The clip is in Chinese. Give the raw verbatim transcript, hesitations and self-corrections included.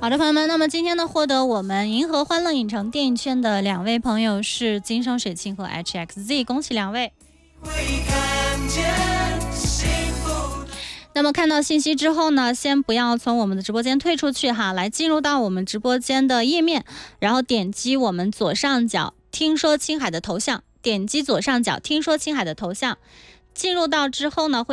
好的，朋友们，那么今天呢，获得我们银河欢乐影城电影圈的两位朋友是金生水清和 H X Z， 恭喜两位。那么看到信息之后呢，先不要从我们的直播间退出去哈，来进入到我们直播间的页面，然后点击我们左上角听说青海的头像，点击左上角听说青海的头像，进入到之后呢会